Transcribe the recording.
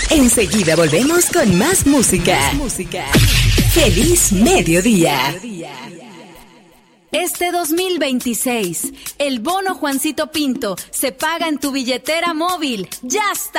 Enseguida volvemos con más música. Feliz mediodía. Este 2026, el bono Juancito Pinto se paga en tu billetera móvil. ¡Ya está!